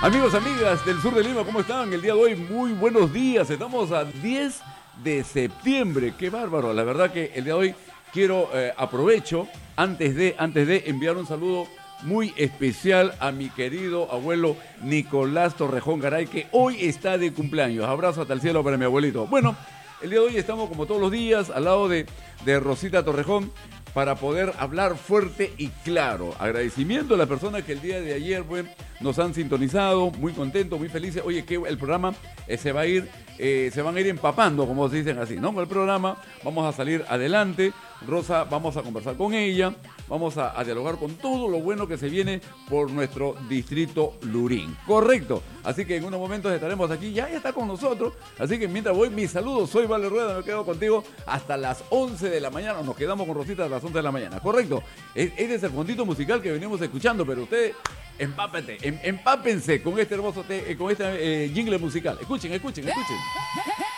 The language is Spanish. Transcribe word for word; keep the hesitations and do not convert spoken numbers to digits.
Amigos, amigas del sur de Lima, ¿cómo están? El día de hoy, muy buenos días. Estamos a diez de septiembre. Qué bárbaro. La verdad que el día de hoy quiero, eh, aprovecho, antes de, antes de enviar un saludo muy especial a mi querido abuelo Nicolás Torrejón Garay, que hoy está de cumpleaños. Abrazo hasta el cielo para mi abuelito. Bueno, el día de hoy estamos como todos los días al lado de, de Rosita Torrejón, para poder hablar fuerte y claro. Agradecimiento a las personas que el día de ayer pues, nos han sintonizado, muy contentos, muy felices. Oye, que el programa eh, se va a ir, eh, se van a ir empapando, como se dicen así, ¿no? Con el programa vamos a salir adelante. Rosa, vamos a conversar con ella, vamos a, a dialogar con todo lo bueno que se viene por nuestro distrito Lurín. Correcto. Así que en unos momentos estaremos aquí, ya, ya está con nosotros. Así que mientras voy, mis saludos, soy Vale Rueda, me quedo contigo hasta las once de la mañana. Nos quedamos con Rosita hasta las once de la mañana. Correcto. Ese es el fondito musical que venimos escuchando, pero ustedes empápense, em, empápense con este hermoso, te, con este eh, jingle musical. Escuchen, escuchen, escuchen.